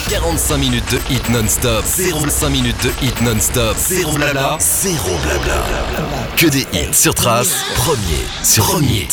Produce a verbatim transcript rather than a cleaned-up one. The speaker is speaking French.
quarante-cinq minutes de hit non-stop. zéro virgule cinq minutes de hit non-stop. Zéro blabla. Zéro blabla. Que des hits sur Trace. Premier sur Premier.